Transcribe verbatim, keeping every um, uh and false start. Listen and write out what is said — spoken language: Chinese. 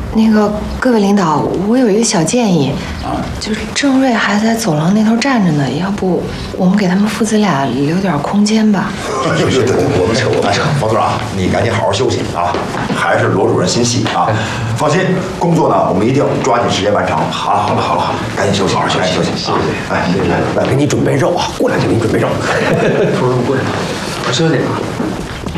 那个各位领导，我有一个小建议，就是郑瑞还在走廊那头站着呢，要不我们给他们父子俩留点空间吧？ 是是是，我们撤，我们撤。王组长，你赶紧好好休息啊！还是罗主任心细啊！放心，工作呢，我们一定抓紧时间完成。好了好了好了好了，赶紧休息，好好休息休息。谢谢。哎，来来来，给你准备肉啊，过来就给你准备肉。 叔叔过来，我休息啊。